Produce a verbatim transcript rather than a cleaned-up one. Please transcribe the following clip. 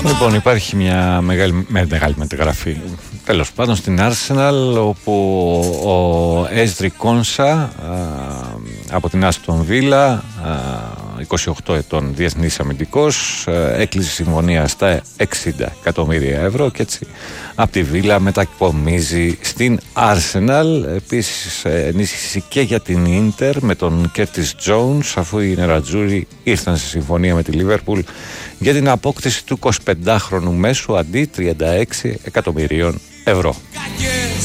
Λοιπόν, υπάρχει μια μεγάλη, μεγάλη μεταγραφή τέλος πάντων στην Arsenal, όπου ο Έσδρι Κόνσα από την Άστον Βίλα, είκοσι οκτώ ετών, διεθνής αμυντικός, έκλεισε συμφωνία στα εξήντα εκατομμύρια ευρώ και έτσι από τη Βίλα μετακομίζει στην Arsenal. Επίσης ενίσχυση και για την Ίντερ με τον Κέρτις Τζόουνς, αφού οι νερατζούροι ήρθαν σε συμφωνία με τη Λίβερπουλ για την απόκτηση του εικοσιπεντάχρονου μέσου αντί τριάντα έξι εκατομμυρίων ευρώ.